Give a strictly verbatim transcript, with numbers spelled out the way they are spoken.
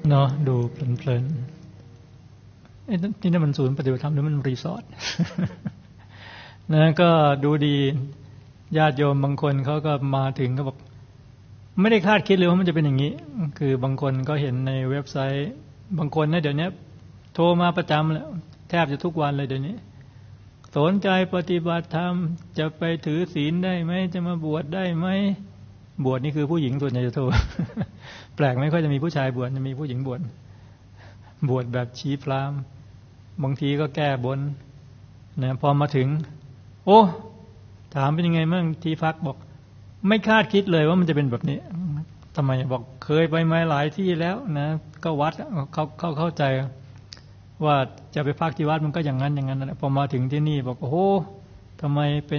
เนาะดูเพลินๆเอ๊ะนี่นั่นมันศูนย์ปฏิบัติธรรมหรือมันรีสอร์ท นะก็ดูดีญาติโยมบางคนเขาก็มาถึงก็บอกไม่ได้คาดคิดเลยว่ามันจะเป็นอย่างนี้คือบางคนก็เห็นในเว็บไซต์บางคนนะเดี๋ยวนี้โทรมาประจำแล้วแทบจะทุกวันเลยเดี๋ยวนี้สนใจปฏิบัติธรรมจะไปถือศีลได้ไหมจะมาบวชได้ไหมบวชนี่คือผู้หญิงส่วนใหญ่จะโทร แปลกไม่ค่อยจะมีผู้ชายบวชจะมีผู้หญิงบวชบวชแบบชี้พรามบางทีก็แก้บนนะพอมาถึงโอ้ถามเป็นยังไงมั่งที่พักบอกไม่คาดคิดเลยว่ามันจะเป็นแบบนี้ทำไมบอกเคยไปมาหลายที่แล้วนะก็วัดเขาเขาเข้าใจว่าจะไปพักที่วัดมันก็อย่างนั้นอย่างนั้นนะพอมาถึงที่นี่บอกโอ้โหทำไมเป็น